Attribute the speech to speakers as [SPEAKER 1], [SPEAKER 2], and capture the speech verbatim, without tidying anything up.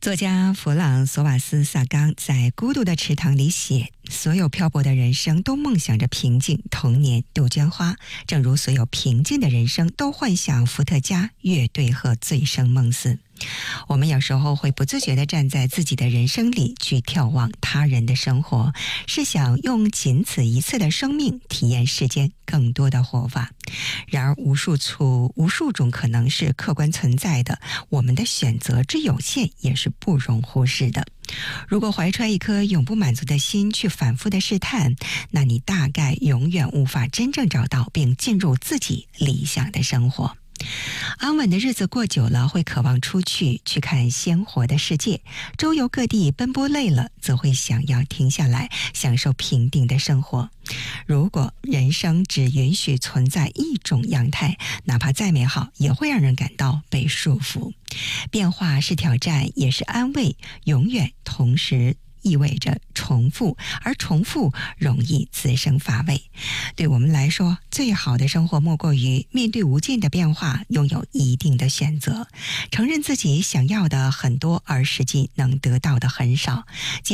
[SPEAKER 1] 作家弗朗索瓦斯·萨冈在《孤独的池塘》里写，所有漂泊的人生都梦想着平静，童年杜鹃花，正如所有平静的人生都幻想伏特加、乐队和醉生梦死。我们有时候会不自觉地站在自己的人生里去眺望他人的生活，是想用仅此一次的生命体验世间更多的活法。然而无数处无数种可能是客观存在的，我们的选择之有限也是不容忽视的。如果怀揣一颗永不满足的心去反复的试探，那你大概永远无法真正找到并进入自己理想的生活。安稳的日子过久了，会渴望出去去看鲜活的世界，周游各地奔波累了，则会想要停下来享受平定的生活。如果人生只允许存在一种样态，哪怕再美好，也会让人感到被束缚。变化是挑战，也是安慰，永远同时意味着重复，而重复容易滋生乏味。对我们来说，最好的生活莫过于面对无尽的变化，拥有一定的选择，承认自己想要的很多，而实际能得到的很少。